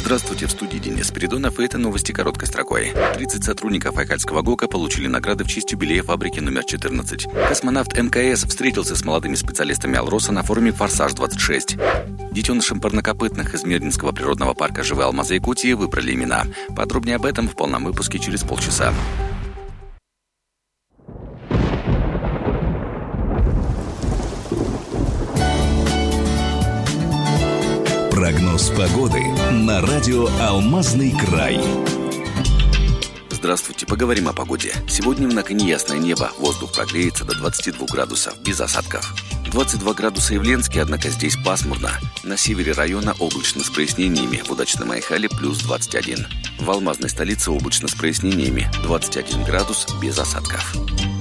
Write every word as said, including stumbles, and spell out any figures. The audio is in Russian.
Здравствуйте, в студии Денис Спиридонов, и это новости короткой строкой. тридцать сотрудников Айкальского ГОКа получили награды в честь юбилея фабрики номер четырнадцать. Космонавт эм ка эс встретился с молодыми специалистами Алроса на форуме «Форсаж двадцать шесть». Детенышам парнокопытных из Мирнинского природного парка «Живые алмазы Якутии» выбрали имена. Подробнее об этом в полном выпуске через полчаса. Прогноз погоды на радио «Алмазный край». Здравствуйте, поговорим о погоде. Сегодня в Наконе ясное небо, воздух прогреется до двадцати двух градусов, без осадков. двадцать два градуса и в Ленске, однако здесь пасмурно. На севере района облачно с прояснениями, в удачном Айхале плюс двадцать один. В алмазной столице облачно с прояснениями, двадцать один градус, без осадков.